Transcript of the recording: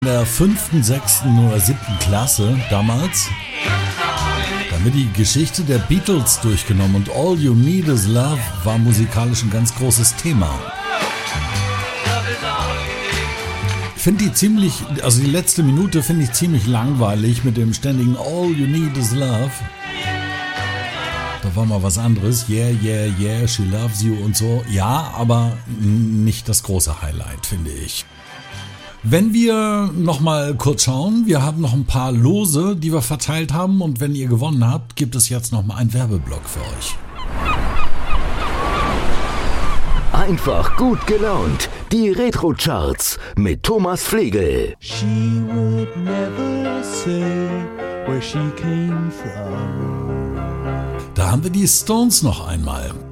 In der 5., 6. oder 7. Klasse damals, da haben wir die Geschichte der Beatles durchgenommen und All You Need Is Love war musikalisch ein ganz großes Thema. Ich finde die letzte Minute finde ich ziemlich langweilig mit dem ständigen All You Need Is Love. Da war mal was anderes, yeah, yeah, yeah, she loves you und so. Ja, aber nicht das große Highlight, finde ich. Wenn wir nochmal kurz schauen, wir haben noch ein paar Lose, die wir verteilt haben und wenn ihr gewonnen habt, gibt es jetzt nochmal einen Werbeblock für euch. Einfach gut gelaunt. Die Retro-Charts mit Thomas Flegel. She would never say where she came from. Da haben wir die Stones noch einmal.